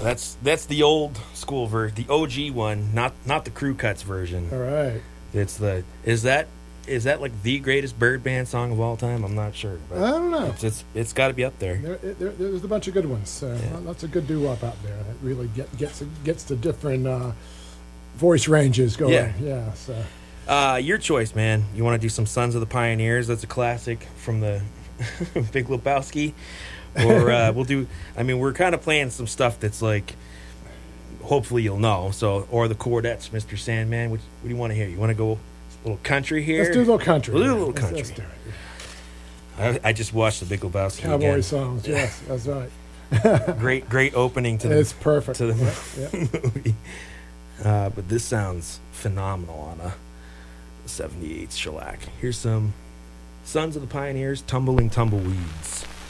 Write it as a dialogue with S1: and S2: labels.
S1: That's the old school version, the OG one, not the Crew Cuts version.
S2: All right.
S1: It's the is that like the greatest bird band song of all time? I'm not sure. But
S2: I don't know.
S1: It's got to be up there.
S2: There's a bunch of good ones. Lots of good doo-wop out there that really gets the different voice ranges going.
S1: Yeah.
S2: So.
S1: Your choice, man. You want to do some Sons of the Pioneers? That's a classic from the Big Lebowski. Or we'll do. I mean, we're kind of playing some stuff that's like. Hopefully you'll know. So, or the Chordettes, Mr. Sandman. What do you want to hear? You want to go a little country here?
S2: Let's do a little country.
S1: We'll do a little country.
S2: Let's do it.
S1: I just watched the Big Lebowski
S2: Cowboy
S1: again.
S2: songs. Yes, that's right.
S1: Great opening to
S2: it's perfect
S1: to the
S2: Yep.
S1: movie. But this sounds phenomenal on a 78 shellac. Here's some Sons of the Pioneers, Tumbling Tumbleweeds.